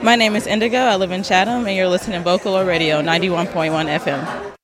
My name is Indigo. I live in Chatham, and you're listening to Vocalo Radio 91.1 FM.